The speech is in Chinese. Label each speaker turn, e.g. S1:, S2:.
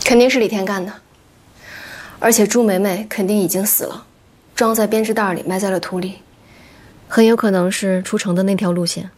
S1: 肯定是李天干的，而且朱梅梅肯定已经死了，装在编织袋里埋在了土里，
S2: 很有可能是出城的那条路线。